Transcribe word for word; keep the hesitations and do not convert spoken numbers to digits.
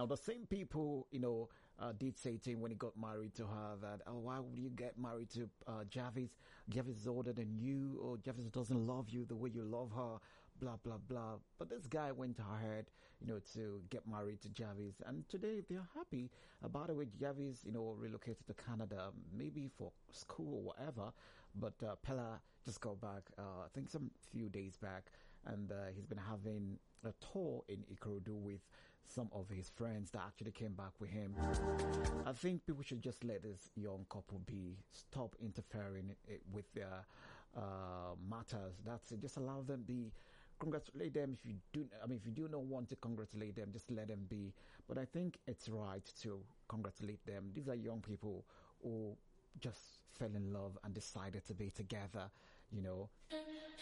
Now, the same people, you know, uh, did say to him when he got married to her that, oh, why would you get married to uh, Javis? Javis is older than you, or Javis doesn't love you the way you love her, blah, blah, blah. But this guy went ahead, you know, to get married to Javis. And today they're happy about it with Javis, you know, relocated to Canada, maybe for school or whatever. But uh, Pella just got back, uh, I think some few days back, and uh, he's been having a tour in Ikorodu with some of his friends that actually came back with him. I think people should just let this young couple be. Stop interfering with their uh, matters. That's it. Just allow them be. Congratulate them if you do. I mean, if you do not want to congratulate them, just let them be. But I think it's right to congratulate them. These are young people who just fell in love and decided to be together, you know.